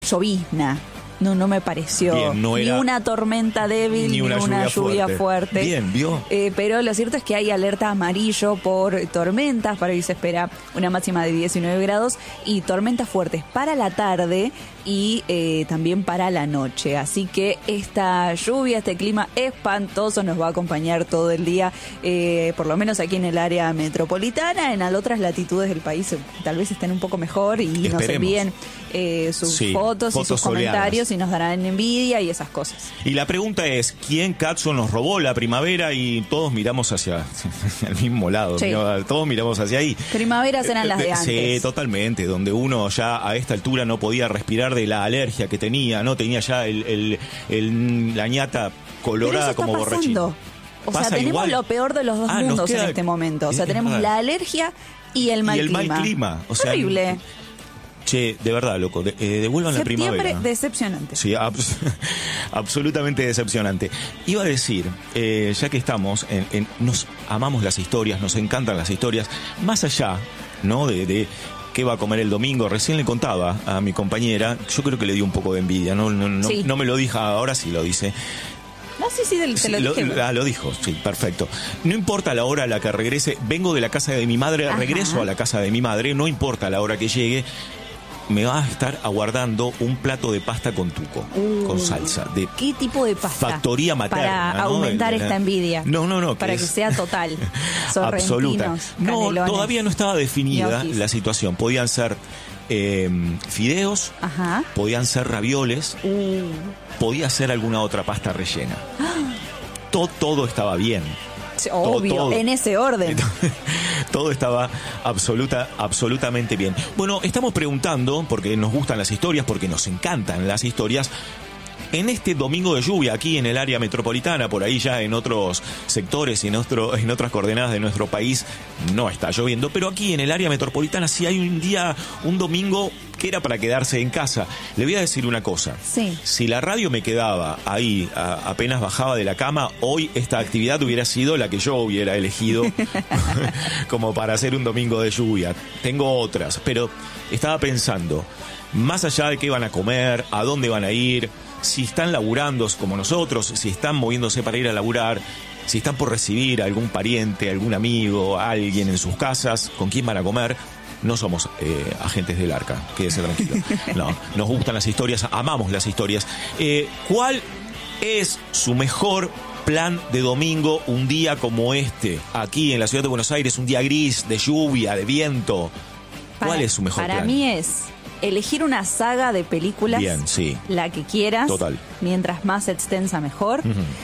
llovizna. No me pareció bien, no era ni una tormenta débil ni una lluvia fuerte. Bien, ¿vio? Pero lo cierto es que hay alerta amarillo por tormentas. Para hoy se espera una máxima de 19 grados y tormentas fuertes para la tarde y también para la noche. Así que esta lluvia, este clima espantoso nos va a acompañar todo el día, por lo menos aquí en el área metropolitana. En otras latitudes del país tal vez estén un poco mejor y nos envíen sus fotos y sus comentarios y nos darán envidia y esas cosas. Y la pregunta es, ¿quién Katzo nos robó la primavera? Y todos miramos hacia el mismo lado, sí. Todos miramos hacia ahí. Primaveras eran las de antes. Sí, totalmente, donde uno ya a esta altura no podía respirar de la alergia que tenía, ¿no? Tenía ya la ñata colorada como borrachito. O sea, tenemos igual lo peor de los dos mundos en este momento. O sea, tenemos la alergia y el mal clima. Y el mal clima. O sea, horrible. Che, de verdad, loco, devuelvan la primavera. Septiembre decepcionante. Sí, absolutamente decepcionante. Iba a decir, ya que estamos, nos amamos las historias, nos encantan las historias, más allá, ¿no? De qué va a comer el domingo. Recién le contaba a mi compañera, yo creo que le dio un poco de envidia, no me lo dijo, ahora sí lo dice. No, sí, te lo dije. Lo dijo, sí, perfecto. No importa la hora a la que regrese, vengo de la casa de mi madre, regreso a la casa de mi madre, no importa la hora que llegue, me va a estar aguardando un plato de pasta con tuco, con salsa. ¿Qué tipo de pasta? Factoría materna. Para aumentar esta envidia. No. Para que sea total. Absoluta. No, todavía no estaba definida la situación. Podían ser fideos, podían ser ravioles, podía ser alguna otra pasta rellena. Todo estaba bien. Obvio, todo. En ese orden. Todo estaba absolutamente bien. Bueno, estamos preguntando, porque nos gustan las historias, porque nos encantan las historias. En este domingo de lluvia, aquí en el área metropolitana, por ahí ya en otros sectores y en otras coordenadas de nuestro país, no está lloviendo, pero aquí en el área metropolitana sí hay un domingo que era para quedarse en casa. Le voy a decir una cosa. Sí. Si la radio me quedaba ahí, apenas bajaba de la cama, hoy esta actividad hubiera sido la que yo hubiera elegido como para hacer un domingo de lluvia. Tengo otras, pero estaba pensando, más allá de qué van a comer, a dónde van a ir, si están laburando como nosotros, si están moviéndose para ir a laburar, si están por recibir a algún pariente, algún amigo, alguien en sus casas, con quién van a comer. No somos agentes del arca, quédese tranquilo. No, nos gustan las historias, amamos las historias. ¿Cuál es su mejor plan de domingo un día como este, aquí en la ciudad de Buenos Aires, un día gris, de lluvia, de viento? ¿Cuál es su mejor plan? Para mí es elegir una saga de películas, bien, sí, la que quieras, total, mientras más extensa mejor.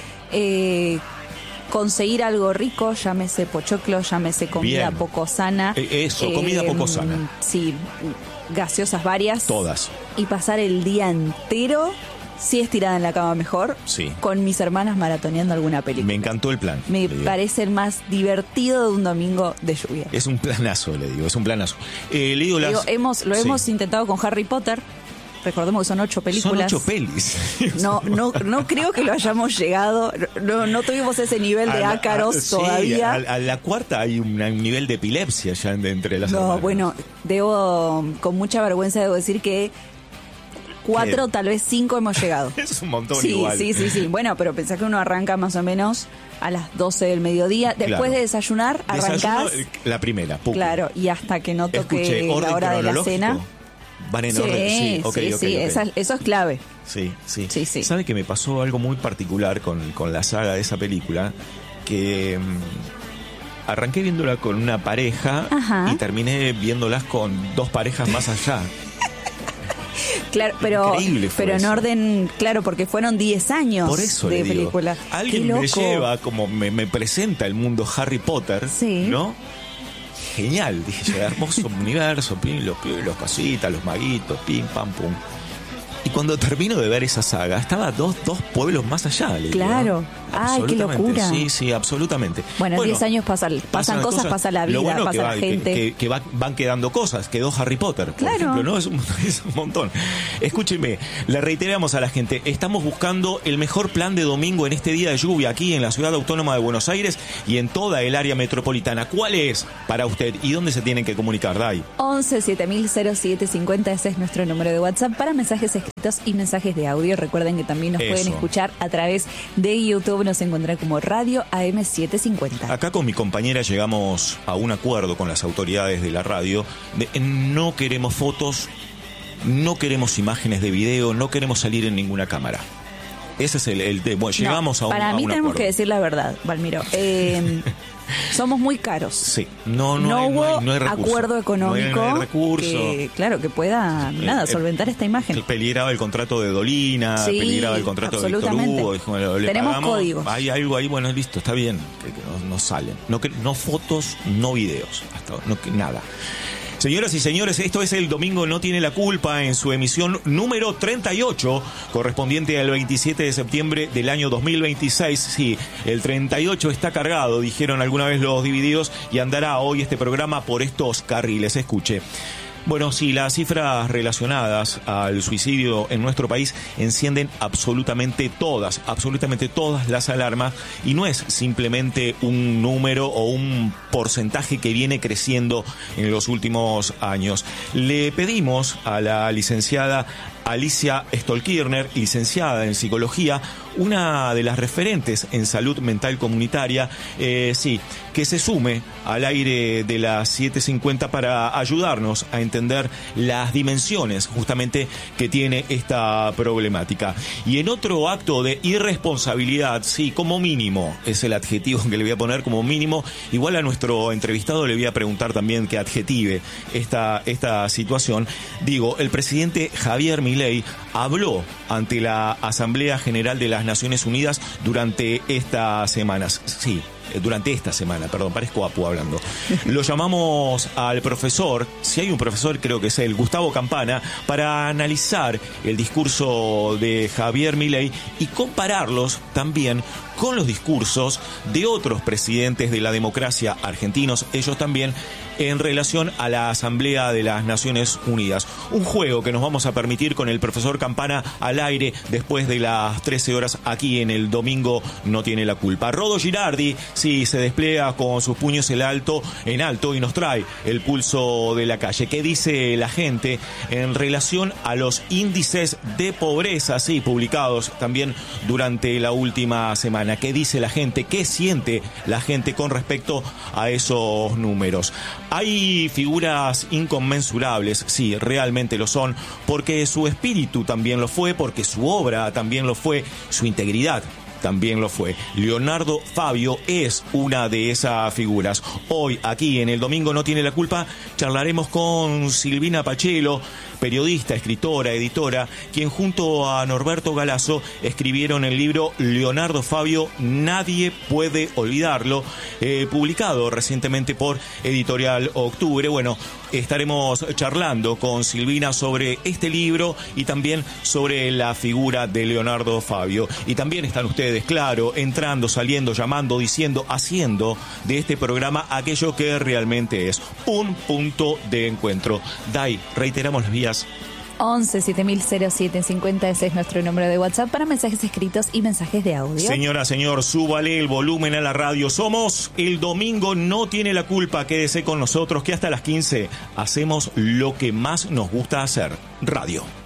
Conseguir algo rico, llámese pochoclo, llámese comida bien, poco sana. Comida poco sana. Sí, gaseosas varias. Todas. Y pasar el día entero, si estirada en la cama mejor, sí, con mis hermanas maratoneando alguna película. Me encantó el plan. Me parece el más divertido de un domingo de lluvia. Es un planazo, le digo, es un planazo. Hemos intentado con Harry Potter. Recordemos que son 8 películas. Son 8 pelis. No creo que lo hayamos llegado. No tuvimos ese nivel de ácaros todavía. A la cuarta hay un nivel de epilepsia ya entre las hermanas. Bueno, con mucha vergüenza debo decir que 4, tal vez 5 hemos llegado. Es un montón igual. Sí. Bueno, pero pensá que uno arranca más o menos a las 12 del mediodía. Después de desayunar, arrancás. La primera. Claro, y hasta que no toque la hora de la cena. Van en orden. Sí, eso es clave. Sí. ¿Sabe que me pasó algo muy particular con la saga de esa película? Que arranqué viéndola con una pareja y terminé viéndolas con 2 parejas más allá. Claro, pero en orden, claro, porque fueron 10 años por eso de película. Alguien me lleva, como me presenta el mundo Harry Potter, ¿no? Genial, dije, hermoso universo, los casitas, los maguitos, pim, pam, pum. Y cuando termino de ver esa saga, estaba dos pueblos más allá. Claro. Ay, qué locura. Sí, absolutamente. Bueno, 10 años pasan cosas, pasa la vida, bueno pasa la gente. Que van quedando cosas. Quedó Harry Potter, por ejemplo, ¿no? Es un montón. Escúcheme, le reiteramos a la gente, estamos buscando el mejor plan de domingo en este día de lluvia aquí en la Ciudad Autónoma de Buenos Aires y en toda el área metropolitana. ¿Cuál es para usted y dónde se tienen que comunicar, Day? 11 7000 0750, ese es nuestro número de WhatsApp para mensajes escritos y mensajes de audio. Recuerden que también nos pueden escuchar a través de YouTube, nos encuentran como Radio AM750. Acá con mi compañera llegamos a un acuerdo con las autoridades de la radio de no queremos fotos, no queremos imágenes de video, no queremos salir en ninguna cámara. Ese es el bueno, llegamos a un acuerdo. Para mí tenemos que decir la verdad, Valmiro. Somos muy caros. Sí. No hubo acuerdo económico no hay recurso. que pueda solventar esta imagen. Peligraba el contrato de Dolina, peligraba el contrato de Víctor Hugo. Tenemos códigos. Hay algo ahí, bueno, listo, está bien, que no salen. No fotos, no videos, nada. Señoras y señores, esto es El Domingo No Tiene la Culpa en su emisión número 38, correspondiente al 27 de septiembre del año 2026. Sí, el 38 está cargado, dijeron alguna vez los divididos, y andará hoy este programa por estos carriles. Escuche. Bueno, sí, las cifras relacionadas al suicidio en nuestro país encienden absolutamente todas las alarmas, y no es simplemente un número o un porcentaje que viene creciendo en los últimos años. Le pedimos a la licenciada Alicia Stolkirner, licenciada en psicología, una de las referentes en salud mental comunitaria, que se sume al aire de las 7:50 para ayudarnos a entender las dimensiones justamente que tiene esta problemática. Y en otro acto de irresponsabilidad, sí, como mínimo, es el adjetivo que le voy a poner, como mínimo, igual a nuestro entrevistado le voy a preguntar también que adjetive esta situación. Digo, el presidente Javier Milei habló ante la Asamblea General de las Naciones Unidas durante estas semanas. Sí, durante esta semana, perdón, parezco Apu hablando. Lo llamamos al profesor, si hay un profesor creo que es él, Gustavo Campana, para analizar el discurso de Javier Milei y compararlos también con los discursos de otros presidentes de la democracia argentinos, ellos también, en relación a la Asamblea de las Naciones Unidas. Un juego que nos vamos a permitir con el profesor Campana al aire después de las 13 horas aquí en El Domingo No Tiene la Culpa. Rodo Girardi, sí, se despliega con sus puños en alto y nos trae el pulso de la calle. ¿Qué dice la gente en relación a los índices de pobreza, sí, publicados también durante la última semana? ¿Qué dice la gente? ¿Qué siente la gente con respecto a esos números? Hay figuras inconmensurables, sí, realmente lo son, porque su espíritu también lo fue, porque su obra también lo fue, su integridad también lo fue. Leonardo Fabio es una de esas figuras. Hoy, aquí en El Domingo No Tiene la Culpa, charlaremos con Silvina Pachelo, periodista, escritora, editora, quien junto a Norberto Galazo escribieron el libro Leonardo Fabio, Nadie Puede Olvidarlo, publicado recientemente por Editorial Octubre. Bueno, estaremos charlando con Silvina sobre este libro y también sobre la figura de Leonardo Fabio. Y también están ustedes, claro, entrando, saliendo, llamando, diciendo, haciendo de este programa aquello que realmente es un punto de encuentro. Dai, reiteramos las vías. 11 7000 ese es nuestro número de WhatsApp para mensajes escritos y mensajes de audio. Señora, señor, súbale el volumen a la radio. Somos El Domingo No Tiene la Culpa. Quédese con nosotros que hasta las 15 hacemos lo que más nos gusta hacer, radio.